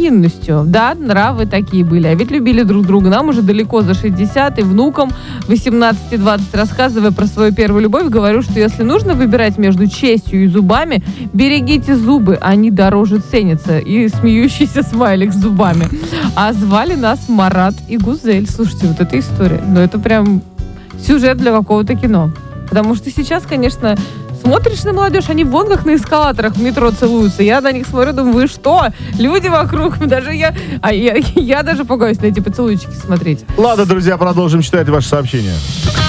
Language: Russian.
невинностью. Да, нравы такие были. А ведь любили друг друга. Нам уже далеко за 60, и внукам 18-20, рассказывая про свою первую любовь, говорю, что если нужно выбирать между честью и зубами, берегите зубы, они дороже ценятся. И смеющийся смайлик с зубами. А звали нас Марат и Гузель. Слушайте, вот эта история. Ну, это прям сюжет для какого-то кино. Потому что сейчас, конечно, смотришь на молодежь, они вон как на эскалаторах в метро целуются. Я на них смотрю, думаю, вы что? Люди вокруг, даже я даже пугаюсь на эти поцелуйчики смотреть. Ладно, друзья, продолжим читать ваши сообщения.